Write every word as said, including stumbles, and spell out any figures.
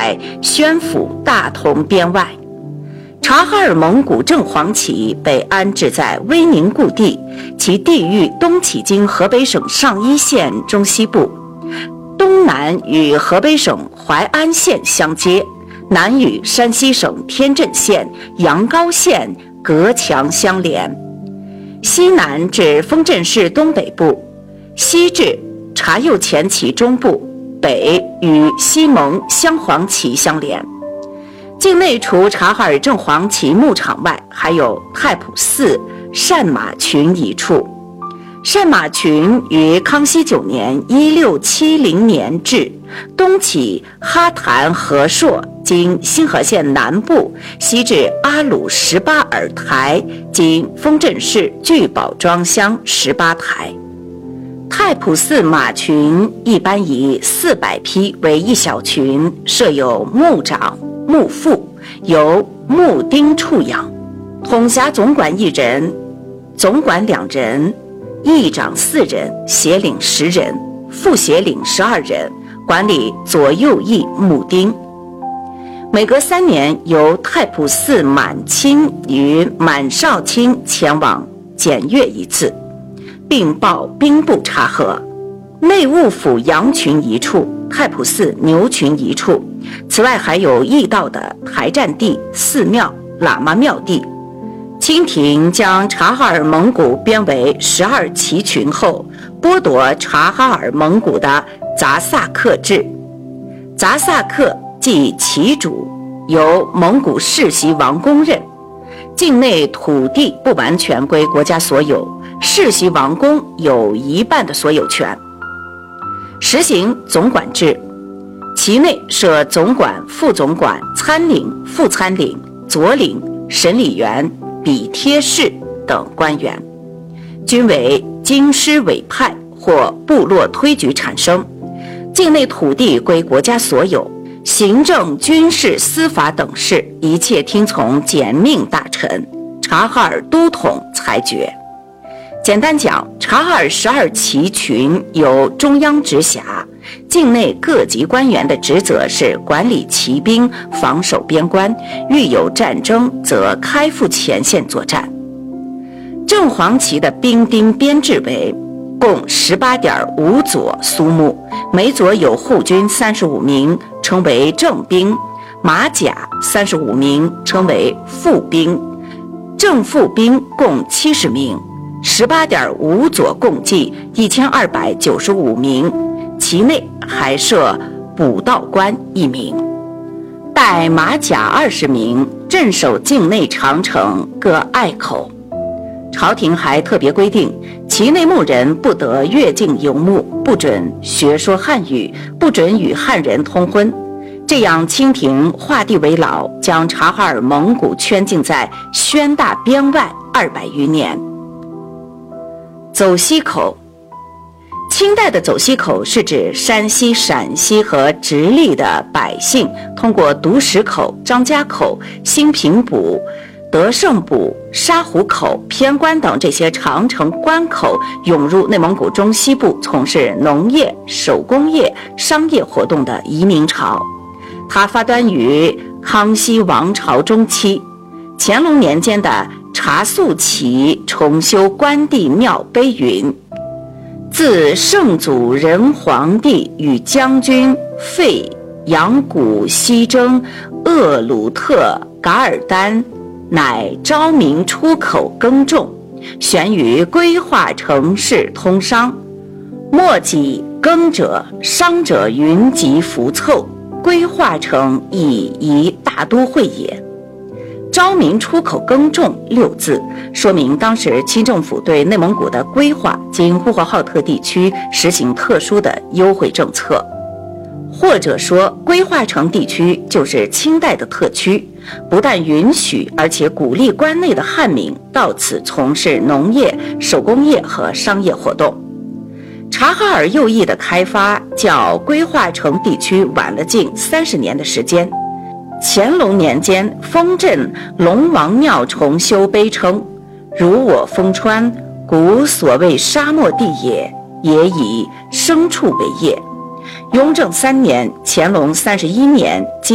在宣府大同边外。察哈尔蒙古正黄旗被安置在威宁故地，其地域东起经河北省上邑县中西部，东南与河北省淮安县相接，南与山西省天镇县、阳高县隔墙相连，西南至丰镇市东北部，西至察右前旗中部，北与西蒙镶黄旗相连。境内除察哈尔正黄旗牧场外，还有太仆寺善马群一处。善马群于康熙九年一六七零年置，东起哈坛和硕经新河县南部，西至阿鲁十八尔台经丰镇市聚宝庄乡十八台。太仆寺马群一般以四百匹为一小群，设有牧长、牧副，由牧丁处养，统辖总管一人，总管两人，议长四人，协领十人，副协领十二人，管理左右翼牧丁。每隔三年，由太仆寺满亲与满少卿前往检阅一次，并报兵部察核。内务府羊群一处，太仆寺牛群一处，此外还有驿道的台站地、寺庙、喇嘛庙地。清廷将察哈尔蒙古编为十二旗群后，剥夺察哈尔蒙古的杂萨克制。杂萨克即旗主，由蒙古世袭王公任，境内土地不完全归国家所有，世袭王公有一半的所有权。实行总管制，其内设总管、副总管、参领、副参领、佐领、审理员、笔贴士等官员，均为京师委派或部落推举产生。境内土地归国家所有，行政、军事、司法等事一切听从简命大臣察哈尔都统裁决。简单讲，察哈尔十二旗群由中央直辖，境内各级官员的职责是管理骑兵、防守边关，遇有战争则开赴前线作战。正黄旗的兵丁编制为共 十八点五 佐苏木，每佐有护军三十五名，称为正兵，马甲三十五名，称为副兵，正副兵共七十名。十八点五 佐共计一千二百九十五名，其内还设补道官一名，带马甲二十名，镇守境内长城各隘口。朝廷还特别规定，其内牧人不得越境游牧，不准学说汉语，不准与汉人通婚。这样，清廷画地为牢，将察哈尔蒙古圈禁在宣大边外二百余年。走西口，清代的走西口是指山西、陕西和直隶的百姓通过独石口、张家口、兴平堡、德胜堡、沙湖口、偏关等这些长城关口涌入内蒙古中西部，从事农业、手工业、商业活动的移民潮。它发端于康熙王朝中期，乾隆年间的察肃旗重修关帝庙碑云：自圣祖仁皇帝与将军费扬古西征鄂鲁特噶尔丹，乃昭明出口耕种，悬于规划城市通商，莫己耕者商者云集浮凑，规划成以一大都会也。昭明出口耕种六字，说明当时清政府对内蒙古的规划经呼和浩特地区实行特殊的优惠政策，或者说规划城地区就是清代的特区，不但允许，而且鼓励关内的汉民到此从事农业、手工业和商业活动。察哈尔右翼的开发较规划城地区晚了近三十年的时间。乾隆年间，丰镇龙王庙重修碑称：如我丰川，古所谓沙漠地也，也以牲畜为业。雍正三年，乾隆三十一年。